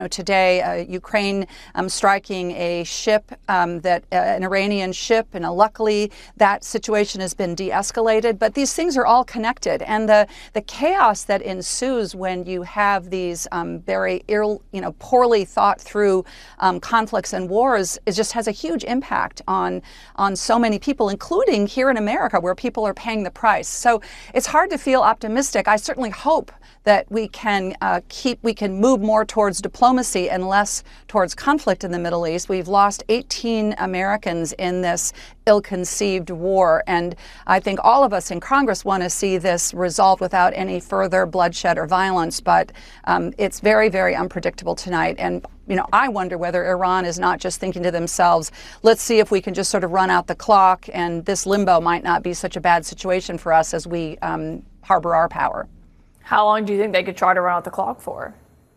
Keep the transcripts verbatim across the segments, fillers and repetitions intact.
Today, uh, Ukraine um, striking a ship, um, that uh, an Iranian ship, and uh, luckily that situation has been de-escalated. But these things are all connected, and the the chaos that ensues when you have these um, very ill, you know, poorly thought through um, conflicts and wars, it just has a huge impact on on so many people, including here in America, where people are paying the price. So it's hard to feel optimistic. I certainly hope that we can uh, keep, we can move more towards diplomacy and less towards conflict in the Middle East. We've lost eighteen Americans in this ill-conceived war, and I think all of us in Congress want to see this resolved without any further bloodshed or violence. But um, it's very, very unpredictable tonight. And you know, I wonder whether Iran is not just thinking to themselves, let's see if we can just sort of run out the clock, and this limbo might not be such a bad situation for us as we um, harbor our power. How long do you think they could try to run out the clock for?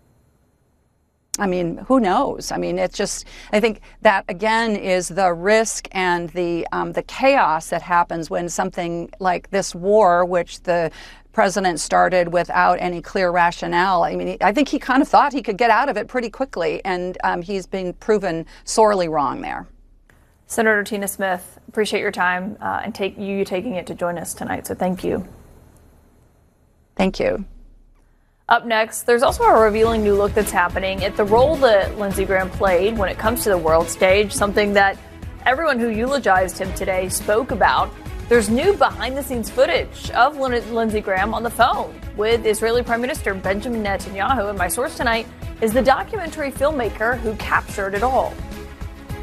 I mean, who knows? I mean, it's just, I think that, again, is the risk and the um, the chaos that happens when something like this war, which the president started without any clear rationale. I mean, I think he kind of thought he could get out of it pretty quickly, and um, he's been proven sorely wrong there. Senator Tina Smith, appreciate your time uh, and take you taking it to join us tonight. So thank you. Thank you. Up next, there's also a revealing new look that's happening at the role that Lindsey Graham played when it comes to the world stage, something that everyone who eulogized him today spoke about. There's new behind-the-scenes footage of Lindsey Graham on the phone with Israeli Prime Minister Benjamin Netanyahu, and my source tonight is the documentary filmmaker who captured it all.